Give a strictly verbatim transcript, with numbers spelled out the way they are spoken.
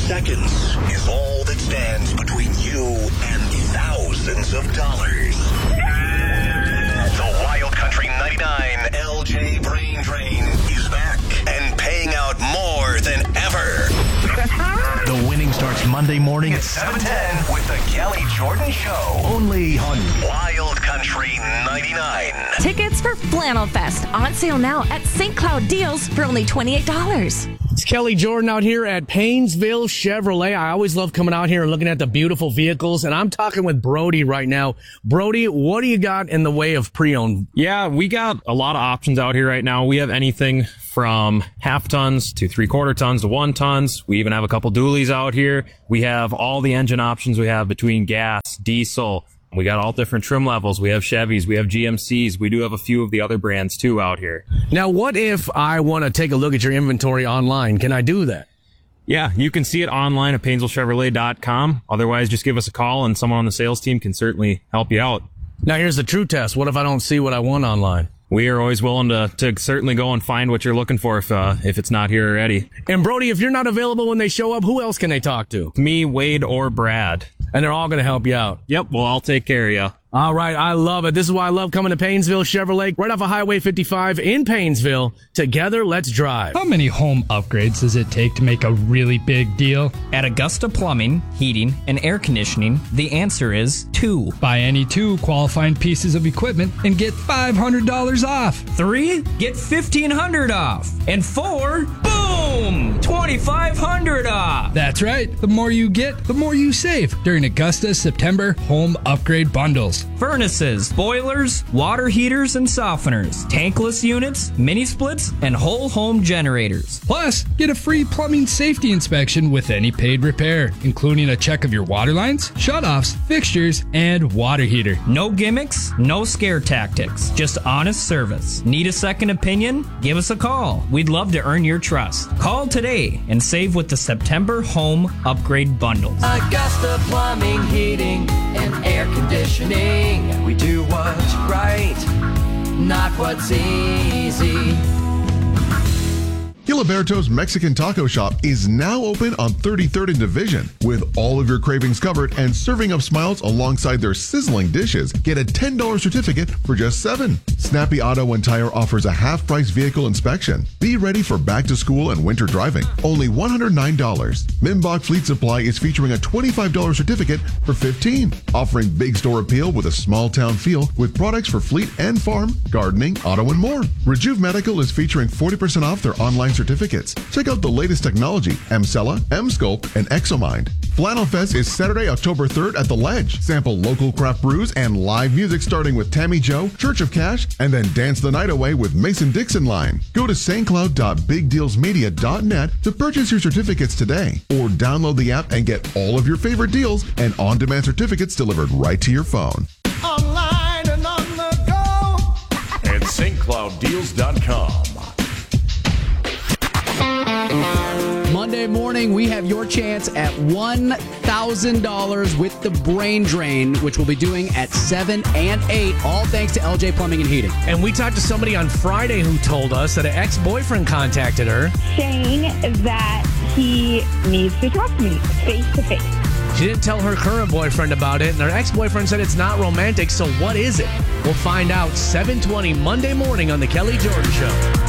seconds is all that stands between you and thousands of dollars. The Wild Country ninety-nine L J Brain Drain is back and paying out more than ever. The winning starts Monday morning at seven ten with the Kelly Jordan Show. Only on Wild Country ninety-nine. Tickets for Flannel Fest on sale now at Saint Cloud Deals for only twenty-eight dollars. It's Kelly Jordan out here at Paynesville Chevrolet. I always love coming out here and looking at the beautiful vehicles, and I'm talking with Brody right now. Brody, what do you got in the way of pre-owned? Yeah, we got a lot of options out here right now. We have anything from half tons to three quarter tons to one tons. We even have a couple dualies out here. We have all the engine options we have between gas, diesel. We got all different trim levels. We have Chevys. We have G M Cs. We do have a few of the other brands, too, out here. Now, what if I want to take a look at your inventory online? Can I do that? Yeah, you can see it online at Paynesville Chevrolet dot com. Otherwise, just give us a call, and someone on the sales team can certainly help you out. Now, here's the true test. What if I don't see what I want online? We are always willing to, to certainly go and find what you're looking for if uh, if it's not here already. And, Brody, if you're not available when they show up, who else can they talk to? Me, Wade, or Brad. And they're all going to help you out. Yep, well, I'll take care of you. All right, I love it. This is why I love coming to Paynesville Chevrolet, right off of Highway fifty-five in Paynesville. Together, let's drive. How many home upgrades does it take to make a really big deal? At Augusta Plumbing, Heating, and Air Conditioning, the answer is two. Buy any two qualifying pieces of equipment and get five hundred dollars off. Three, get fifteen hundred dollars off. And four, boom, twenty-five hundred dollars off. That's right. The more you get, the more you save during Augusta's September Home Upgrade Bundles. Furnaces, boilers, water heaters and softeners, tankless units, mini splits, and whole home generators. Plus, get a free plumbing safety inspection with any paid repair, including a check of your water lines, shutoffs, fixtures, and water heater. No gimmicks, no scare tactics, just honest service. Need a second opinion? Give us a call. We'd love to earn your trust. Call today and save with the September Home Upgrade Bundles. Augusta Plumbing, Heating, and Air Conditioning. We do what's right, not what's easy. Giliberto's Mexican Taco Shop is now open on thirty-third and Division. With all of your cravings covered and serving up smiles alongside their sizzling dishes, get a ten dollars certificate for just seven dollars. Snappy Auto and Tire offers a half-price vehicle inspection. Be ready for back to school and winter driving. Only one hundred nine dollars. Mimbach Fleet Supply is featuring a twenty-five dollars certificate for fifteen dollars. Offering big store appeal with a small town feel with products for fleet and farm, gardening, auto, and more. Rejuve Medical is featuring forty percent off their online certificates. Check out the latest technology, Emcella, Emsculpt, and Exomind. Flannel Fest is Saturday, October third at The Ledge. Sample local craft brews and live music starting with Tammy Joe, Church of Cash, and then dance the night away with Mason Dixon Line. Go to saint cloud dot big deals media dot net to purchase your certificates today, or download the app and get all of your favorite deals and on-demand certificates delivered right to your phone. Online and on the go at saint cloud deals dot com. Monday morning, we have your chance at one thousand dollars with the Brain Drain, which we'll be doing at seven and eight, all thanks to L J Plumbing and Heating. And we talked to somebody on Friday who told us that an ex-boyfriend contacted her, saying that he needs to talk to me face to face. She didn't tell her current boyfriend about it, and her ex-boyfriend said it's not romantic, so what is it? We'll find out seven twenty Monday morning on The Kelly Jordan Show.